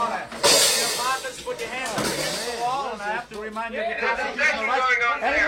Your partners, put your hands up against the wall, and I have to remind you of your constitutional rights. And